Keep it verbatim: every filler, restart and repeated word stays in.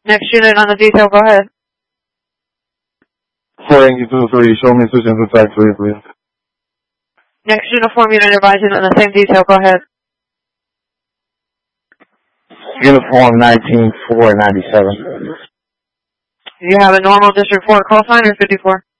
Next unit on the detail, go ahead. four Yankee two three, show me switching to type three, please. Next uniform unit advising on the same detail, go ahead. Uniform nineteen four ninety-seven. Do you have a normal District four call sign or fifty-four?